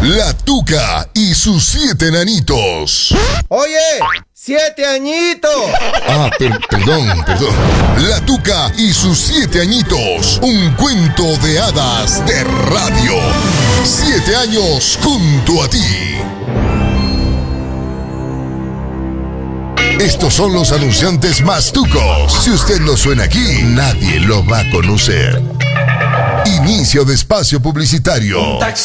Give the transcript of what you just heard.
La Tuca y sus 7 enanitos. Oye, 7 añitos. Perdón. La Tuca y sus 7 añitos. Un cuento de hadas de radio. 7 años junto a ti. Estos son los anunciantes más tucos. Si usted no suena aquí, nadie lo va a conocer. Inicio de espacio publicitario. Un taxi